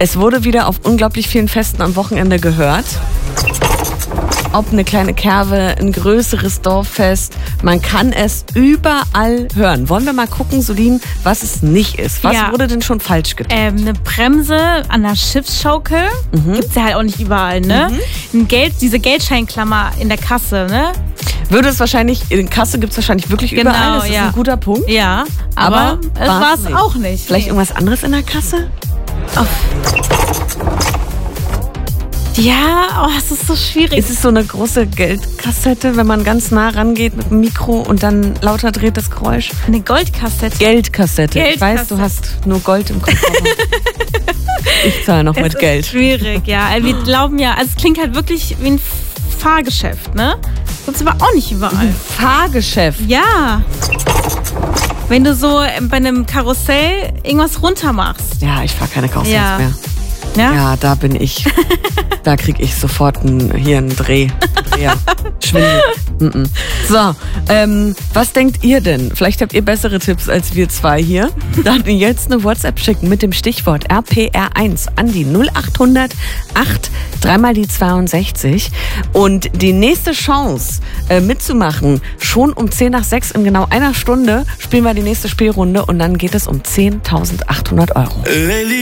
Es wurde wieder auf unglaublich vielen Festen am Wochenende gehört. Ob eine kleine Kerwe, ein größeres Dorffest, man kann es überall hören. Wollen wir mal gucken, Solin, was es nicht ist? Was wurde denn schon falsch getan? Eine Bremse an der Schiffsschaukel gibt es ja halt auch nicht überall, ne? Diese Geldscheinklammer in der Kasse, ne? Würde es wahrscheinlich, in Kasse gibt es wahrscheinlich wirklich überall, das ist ein guter Punkt. Ja, aber es war es auch nicht. Vielleicht irgendwas anderes in der Kasse? Ja, es ist so schwierig. Ist es so eine große Geldkassette, wenn man ganz nah rangeht mit dem Mikro und dann lauter dreht das Geräusch? Eine Goldkassette. Geldkassette. Ich weiß, du hast nur Gold im Kopf. Ich zahle noch mit Geld. Ist schwierig, ja. Wir glauben ja, also es klingt halt wirklich wie ein Fahrgeschäft, ne? Gibt's aber auch nicht überall. Ein Fahrgeschäft? Ja. Wenn du so bei einem Karussell irgendwas runter machst. Ja, ich fahre keine Karussells mehr. Ja, da bin ich. Da kriege ich sofort einen Dreher. Schwindel. So, was denkt ihr denn? Vielleicht habt ihr bessere Tipps als wir zwei hier. Dann jetzt eine WhatsApp schicken mit dem Stichwort RPR1 an die 0800 8 3 die 62. Und die nächste Chance mitzumachen, schon um 10 nach 6 in genau einer Stunde spielen wir die nächste Spielrunde und dann geht es um 10.800 €.